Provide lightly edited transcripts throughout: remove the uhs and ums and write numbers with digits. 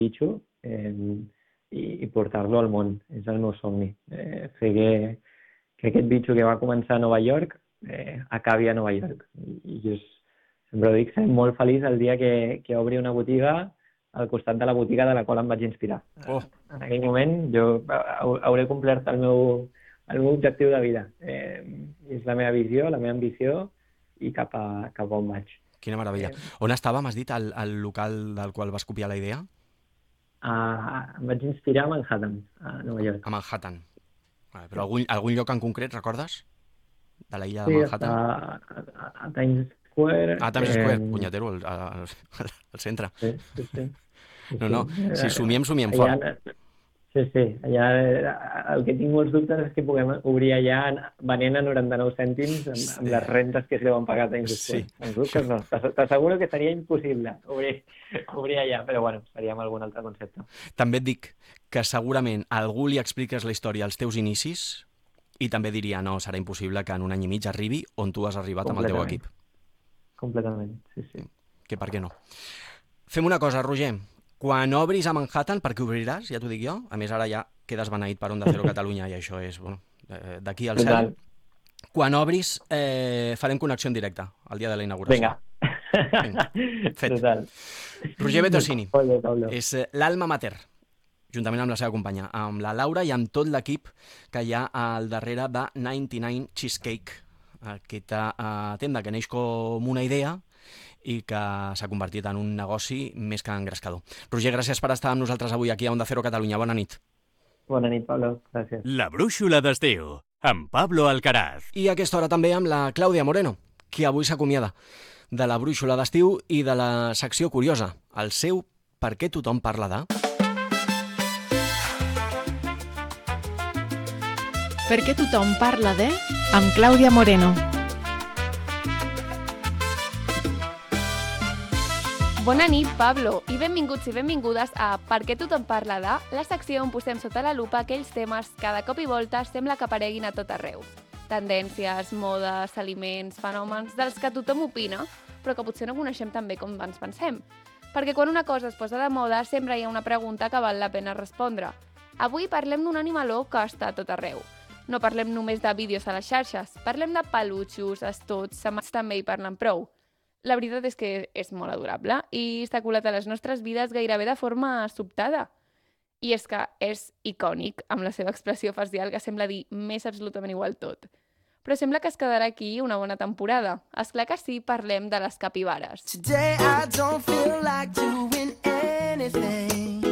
bitxo i portar-lo al món. És el meu somni. Fer que aquest bitxo que va començar a Nova York acabi a Nova York. I jo sempre ho dic, seré molt feliç el dia que obri una botiga al costat de la botiga de la qual em vaig inspirar. En aquell moment jo hauré complert el meu objectiu de vida. És la meva visió, la meva ambició i cap a on vaig. Quina meravella. On estava, m'has dit, el local del qual vas copiar la idea? Em vaig inspirar a Manhattan, a Nova York. A Manhattan. Però algun lloc en concret, recordes? De la illa de Manhattan? Sí, a Times Square. A Times Square, punyetero, al centre. Sí. No, si somiem fort. Sí, allà el que tinc molts dubtes és que puguem obrir allà venent a 99 cèntims amb les rentes que es deuen pagar a Times Square. Els dubtes no, t'asseguro que seria impossible obrir allà, però bueno, faríem algun altre concepte. També et dic que segurament a algú li expliques la història als teus inicis i també diria, no, serà impossible que en un any i mig arribi on tu has arribat amb el teu equip. Completament, sí. Que per què no? Fem una cosa, Roger. Quan obris a Manhattan, per què obriràs, ja t'ho dic jo, a més ara ja quedes beneït per Onda Cero Catalunya i això és, d'aquí al cel. Quan obris farem connexió en directe, el dia de la inauguració. Vinga. Fet. Total. Roger Bettosini és l'alma mater, juntament amb la seva companya, amb la Laura i amb tot l'equip que hi ha al darrere de 99 Cheesecake, aquesta tenda que neix com una idea i que s'ha convertit en un negoci més que engrescador. Roger, gràcies per estar amb nosaltres avui aquí a Onda Cero Catalunya. Bona nit. Bona nit, Pablo. Gràcies. La brúixola d'estiu, amb Pablo Alcaraz. I a aquesta hora també amb la Clàudia Moreno, que avui s'acomiada de la brúixola d'estiu i de la secció curiosa, el seu Per què tothom parla de... Per què tothom parla de... amb Clàudia Moreno. Bona nit, Pablo, i benvinguts i benvingudes a Per què tothom parla de, la secció on posem sota la lupa aquells temes que de cop i volta sembla que apareguin a tot arreu. Tendències, modes, aliments, fenòmens dels que tothom opina, però que potser no coneixem tan bé com ens pensem. Perquè quan una cosa es posa de moda sempre hi ha una pregunta que val la pena respondre. Avui parlem d'un animaló que està a tot arreu. No parlem només de vídeos a les xarxes, parlem de pelutxos, estots, samats també hi parlen prou. La veritat és que és molt adorable i s'ha colat a les nostres vides gairebé de forma sobtada. I és que és icònic, amb la seva expressió facial que sembla dir més absolutament igual tot. Però sembla que es quedarà aquí una bona temporada. Esclar que sí, parlem de les capibares. Today I don't feel like doing anything.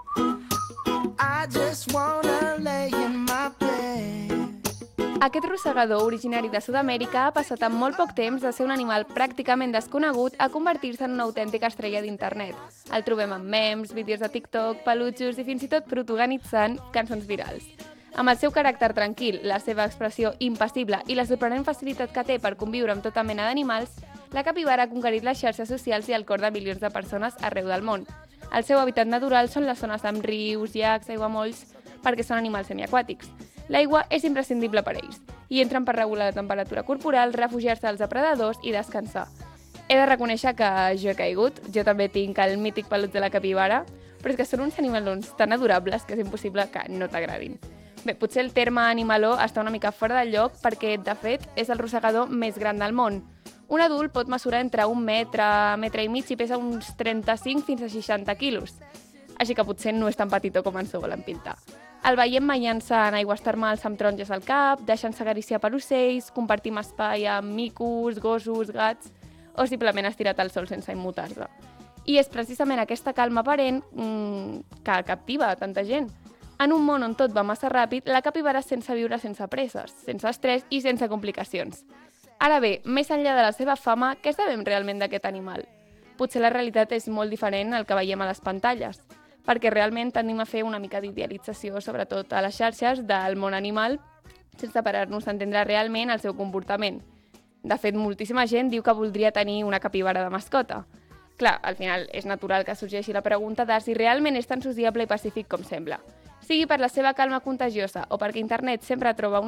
I just wanna lay in my bed. Aquest rosegador originari de Sud-amèrica ha passat en molt poc temps de ser un animal pràcticament desconegut a convertir-se en una autèntica estrella d'internet. El trobem en memes, vídeos de TikTok, pelutxos i fins i tot protagonitzant cançons virals. Amb el seu caràcter tranquil, la seva expressió impassible i la sorprenent facilitat que té per conviure amb tota mena d'animals, la capibara ha conquerit les xarxes socials i el cor de milions de persones arreu del món. El seu hàbitat natural són les zones amb rius, llacs, aiguamolls, perquè són animals semiaquàtics. L'aigua és imprescindible per a ells i entren per regular la temperatura corporal, refugiar-se dels depredadors i descansar. He de reconèixer que jo he caigut, jo també tinc el mític pelut de la capibara, però és que són uns animalons tan adorables que és impossible que no t'agradin. Bé, potser el terme animaló està una mica fora de lloc perquè, de fet, és el rosegador més gran del món. Un adult pot mesurar entre 1 metre, metre i mig i pesa uns 35 fins a 60 quilos. Així que potser no és tan petitó com ens ho volen pintar. El veiem mallant-se en aigües termals amb taronges al cap, deixant-se acariciar per ocells, compartim espai amb micos, gossos, gats o simplement estirat al sol sense immutar-se. I és precisament aquesta calma aparent que captiva a tanta gent. En un món on tot va massa ràpid, la capibara sense viure sense presses, sense estrès i sense complicacions. Ara bé, més enllà de la seva fama, què sabem realment d'aquest animal? Potser la realitat és molt diferent al que veiem a les pantalles, perquè realment tendim a fer una mica d'idealització, sobretot a les xarxes, del món animal, sense parar-nos a entendre realment el seu comportament. De fet, moltíssima gent diu que voldria tenir una capibara de mascota. Clar, al final és natural que sorgeixi la pregunta de si realment és tan sociable i pacífic com sembla. Sigui per la seva calma contagiosa o perquè internet sempre troba una